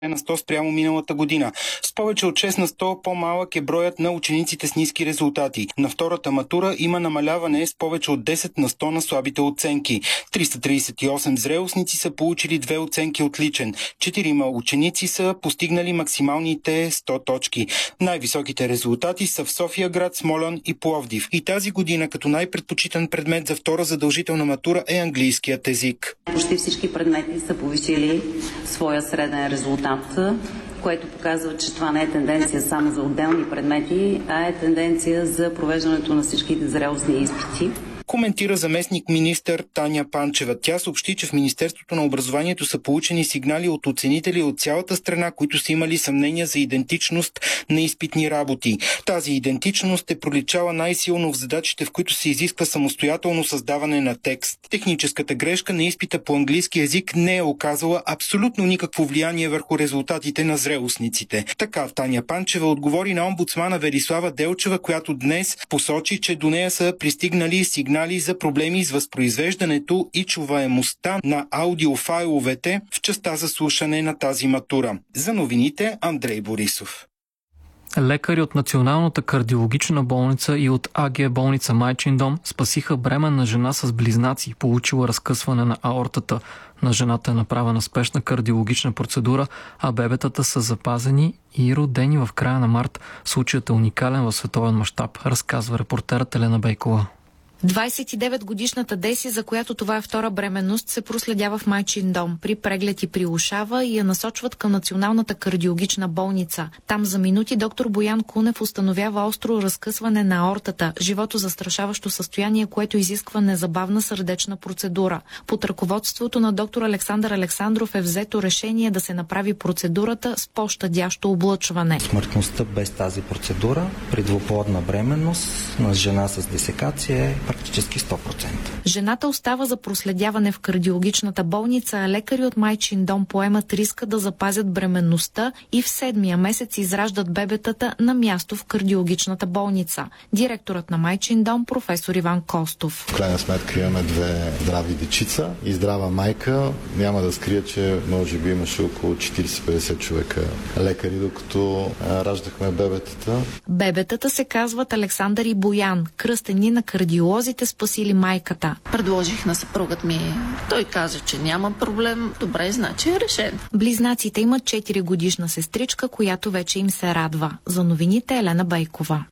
на 100 спрямо миналата година. С повече от 6 на 100 по-малък е броят на учениците с ниски резултати. На втората матура има намаляване с повече от 10 на 100 на слабите оценки. 338 зрелостници са получили 2 оценки отличен. 4 ученици са постигнали максималните 100 точки. Най-високите резултати са в София град, Смолян и Пловдив. И тази година като най-предпочитан предмет за втора задължителна матура е английският език. Почти всички предмети са повишили своя среден резултат, което показва, че това не е тенденция само за отделни предмети, а е тенденция за провеждането на всичките зрелостни изпити. Коментира заместник министър Таня Панчева. Тя съобщи, че в Министерството на образованието са получени сигнали от оценители от цялата страна, които са имали съмнения за идентичност на изпитни работи. Тази идентичност е проличала най-силно в задачите, в които се изисква самостоятелно създаване на текст. Техническата грешка на изпита по английски език не е оказала абсолютно никакво влияние върху резултатите на зрелостниците. Така Таня Панчева отговори на омбудсмана Велислава Делчева, която днес посочи, че до нея са пристигнали сигнали за проблеми с възпроизвеждането и чуваемостта на аудиофайловете в частта за слушане на тази матура. За новините Андрей Борисов. Лекари от Националната кардиологична болница и от АГ болница Майчин дом спасиха бременна жена с близнаци, получила разкъсване на аортата. На жената е направена спешна кардиологична процедура, а бебетата са запазени и родени в края на март. Случаят е уникален в световен мащаб, разказва репортерът Елена Бейкова. 29-годишната Деси, за която това е втора бременност, се проследява в майчин дом. При преглед и при ушава и я насочват към Националната кардиологична болница. Там за минути доктор Боян Кунев установява остро разкъсване на аортата, живото застрашаващо състояние, което изисква незабавна сърдечна процедура. Под ръководството на доктор Александър Александров е взето решение да се направи процедурата с по-щадящо облъчване. Смъртността без тази процедура при двуплодна бременност на жена с десекация е практически 100%. Жената остава за проследяване в кардиологичната болница, а лекари от майчин дом поемат риска да запазят бременността и в 7-я месец израждат бебетата на място в кардиологичната болница. Директорът на майчин дом професор Иван Костов. В крайна сметка имаме 2 здрави дечица и здрава майка. Няма да скрия, че може би имаше около 40-50 човека лекари, докато раждахме бебетата. Бебетата се казват Александър и Боян, кръстени на кардиолозите, спасили майката. Предложих на съпругът ми. Той каза, че няма проблем. Добре, значи е решен. Близнаците имат 4-годишна сестричка, която вече им се радва. За новините Елена Байкова.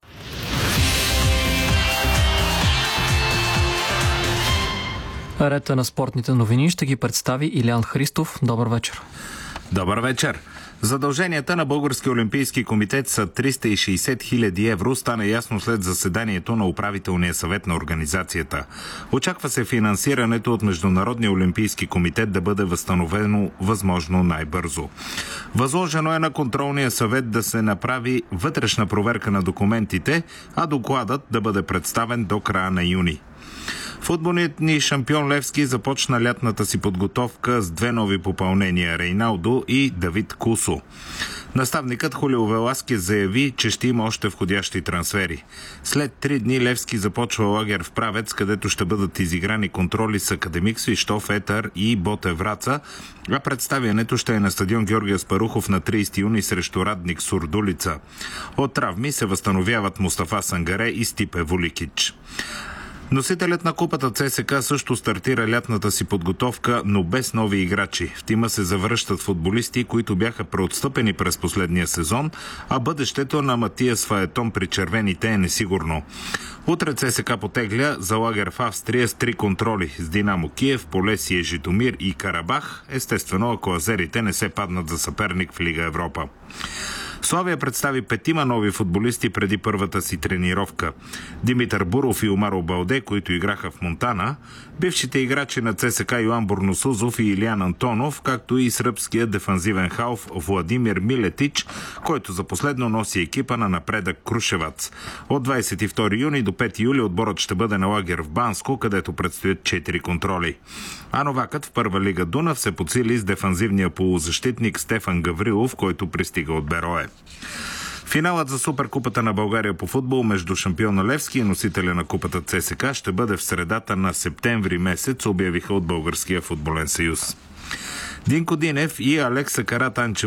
Рета на спортните новини ще ги представи Илян Христов. Добър вечер. Добър вечер. Задълженията на Българския олимпийски комитет са 360 хиляди евро, стана ясно след заседанието на управителния съвет на организацията. Очаква се финансирането от Международния олимпийски комитет да бъде възстановено възможно най-бързо. Възложено е на контролния съвет да се направи вътрешна проверка на документите, а докладът да бъде представен до края на юни. Футболният ни шампион Левски започна лятната си подготовка с 2 нови попълнения – Рейналдо и Давид Кусо. Наставникът Хулио Веласкес заяви, че ще има още входящи трансфери. След 3 дни Левски започва лагер в Правец, където ще бъдат изиграни контроли с Академик Свищов, Етър и Ботев Враца, а представянето ще е на стадион Георги Аспарухов на 30 юни срещу Радник Сурдулица. От травми се възстановяват Мустафа Сангаре и Стипе Воликич. Носителят на купата ЦСКА също стартира лятната си подготовка, но без нови играчи. В тима се завръщат футболисти, които бяха преотстъпени през последния сезон, а бъдещето на Матиас Фаетон при червените е несигурно. Утре ЦСКА потегля за лагер в Австрия с 3 контроли с Динамо Киев, Полесие, Житомир и Карабах, естествено ако азерите не се паднат за съперник в Лига Европа. Славия представи 5 нови футболисти преди първата си тренировка. Димитър Буров и Омаро Балде, които играха в Монтана, бившите играчи на ЦСКА Йоан Бурносузов и Илиян Антонов, както и сръбския дефанзивен халф Владимир Милетич, който за последно носи екипа на Напредък Крушевац. От 22 юни до 5 юли отборът ще бъде на лагер в Банско, където предстоят 4 контроли. А новакът в първа лига Дунав се подсили с дефанзивния полузащитник Стефан Гаврилов, който пристига от Берое. Финалът за Суперкупата на България по футбол между шампиона Левски и носителя на купата ЦСКА ще бъде в средата на септември месец, обявиха от Българския футболен съюз. Динко Динев и Алекса Каратанчева